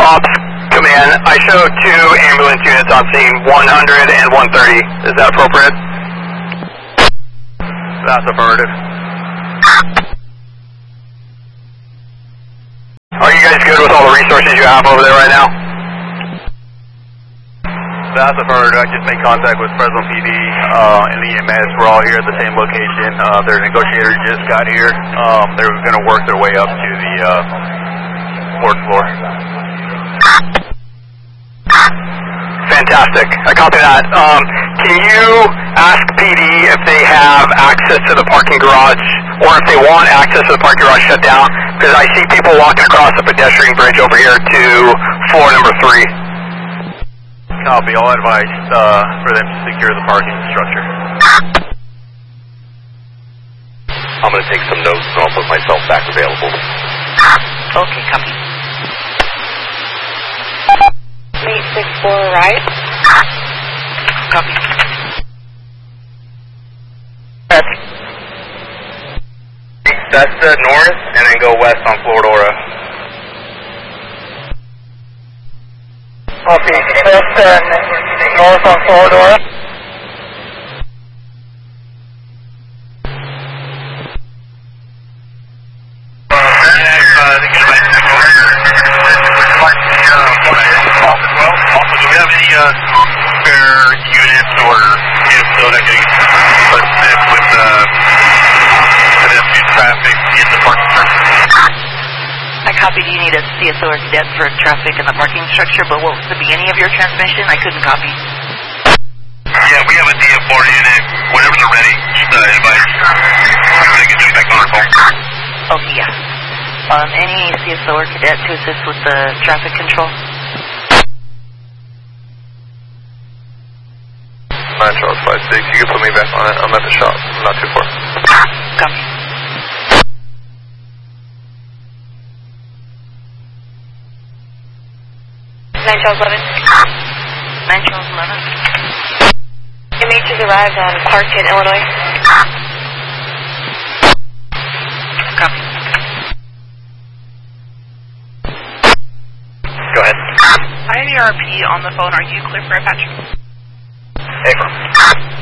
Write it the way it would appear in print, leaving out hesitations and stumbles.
Ops Command, I show 2 ambulance units on scene, 100 and 130. Is that appropriate? That's affirmative. Are you guys good with all the resources you have over there right now? That's affirmative. I just made contact with Fresno PD and the EMS. We're all here at the same location. Their negotiator just got here. They're going to work their way up to the fourth floor. Fantastic. I copy that. Can you ask PD if they have access to the parking garage, or if they want access to the parking garage shut down? Because I see people walking across the pedestrian bridge over here to floor number 3. Copy. I'll advise for them to secure the parking structure. I'm going to take some notes and I'll put myself back available. Okay, copy. 864 right. Copy. That's the north and then go west on Floridora. Copy. That's north on Floridora. Do we have any spare units or if so that can assist with pedestrian traffic in the parking structure? I copied. You need a CSO or cadet for traffic in the parking structure, but what was the beginning of your transmission? I couldn't copy. Yeah, we have a DF4 unit. Whenever they're ready, just advise. I'm going to get you back on our phone. Okay, yeah. Any CSO or cadet to assist with the traffic control? 9 Charles 56. You can put me back on it. I'm at the shop. I'm not too far. Copy. Charles 11. 9 Charles 11. MH has arrived on Park in Illinois. Copy. Go ahead. IARP on the phone. Are you clear for a patch? Affirm.